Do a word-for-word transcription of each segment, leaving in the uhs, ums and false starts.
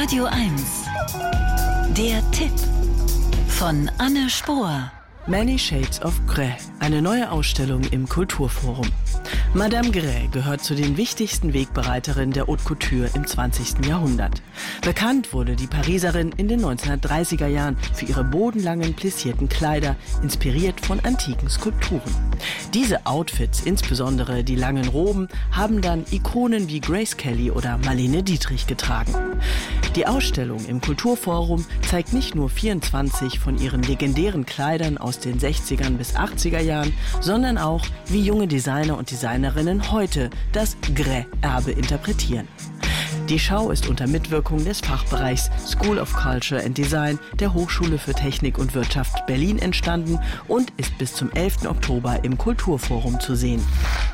Radio eins. Der Tipp von Anne Spohr. Many Shades of Grey, eine neue Ausstellung im Kulturforum. Madame Grey gehört zu den wichtigsten Wegbereiterinnen der Haute Couture im zwanzigsten Jahrhundert. Bekannt wurde die Pariserin in den neunzehnhundertdreißiger Jahren für ihre bodenlangen, plissierten Kleider, inspiriert von antiken Skulpturen. Diese Outfits, insbesondere die langen Roben, haben dann Ikonen wie Grace Kelly oder Marlene Dietrich getragen. Die Ausstellung im Kulturforum zeigt nicht nur vierundzwanzig von ihren legendären Kleidern aus den sechzigern bis achtziger Jahren, sondern auch, wie junge Designer und Designerinnen heute das Grey-Erbe interpretieren. Die Schau ist unter Mitwirkung des Fachbereichs School of Culture and Design der Hochschule für Technik und Wirtschaft Berlin entstanden und ist bis zum elften Oktober im Kulturforum zu sehen.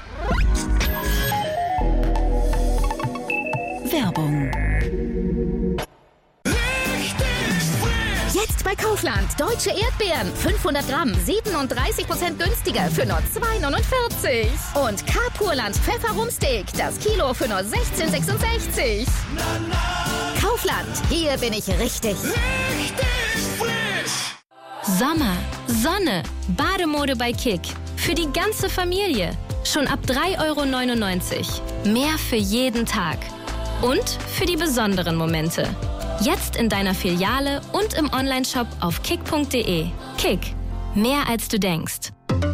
Werbung. Jetzt bei Kaufland. Deutsche Erdbeeren. fünfhundert Gramm. siebenunddreißig Prozent günstiger für nur zwei neunundvierzig. Und K-Purland Pfefferumsteak. Das Kilo für nur sechzehn sechsundsechzig. Kaufland. Hier bin ich richtig. Richtig frisch. Sommer, Sonne, Bademode bei Kick. Für die ganze Familie. Schon ab drei Euro neunundneunzig. Mehr für jeden Tag. Und für die besonderen Momente. Jetzt in deiner Filiale und im Onlineshop auf kick punkt de. Kick. Mehr als du denkst.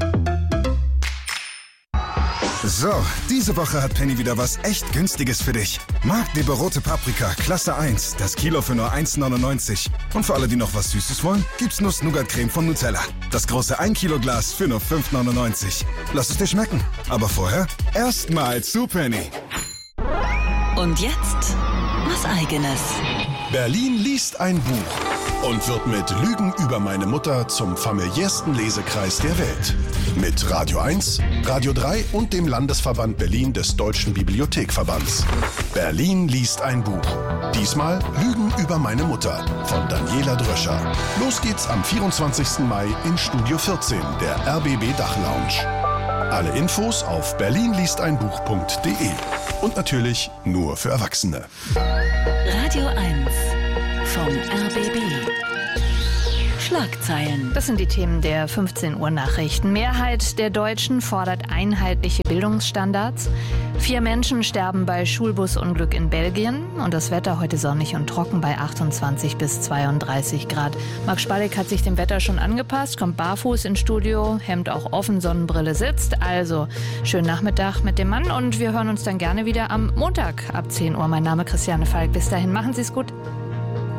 So, diese Woche hat Penny wieder was echt Günstiges für dich. Marktliebe rote Paprika, Klasse eins, das Kilo für nur eins neunundneunzig. Und für alle, die noch was Süßes wollen, gibt's Nuss-Nougat-Creme von Nutella. Das große ein Kilo Glas für nur fünf neunundneunzig. Lass es dir schmecken. Aber vorher erstmal zu Penny. Und jetzt was Eigenes. Berlin liest ein Buch und wird mit Lügen über meine Mutter zum familiärsten Lesekreis der Welt. Mit Radio eins, Radio drei und dem Landesverband Berlin des Deutschen Bibliothekverbands. Berlin liest ein Buch. Diesmal Lügen über meine Mutter von Daniela Dröscher. Los geht's am vierundzwanzigsten Mai in Studio vierzehn, der R B B Dachlounge. Alle Infos auf berlin liest ein buch punkt de. Und natürlich nur für Erwachsene. Radio eins vom R B B. Schlagzeilen. Das sind die Themen der fünfzehn Uhr Nachrichten. Mehrheit der Deutschen fordert einheitliche Bildungsstandards. Vier Menschen sterben bei Schulbusunglück in Belgien. Und das Wetter heute sonnig und trocken bei achtundzwanzig bis zweiunddreißig Grad. Marc Spalleck hat sich dem Wetter schon angepasst, kommt barfuß ins Studio, Hemd auch offen, Sonnenbrille sitzt. Also, schönen Nachmittag mit dem Mann und wir hören uns dann gerne wieder am Montag ab zehn Uhr. Mein Name ist Christiane Falk. Bis dahin, machen Sie es gut.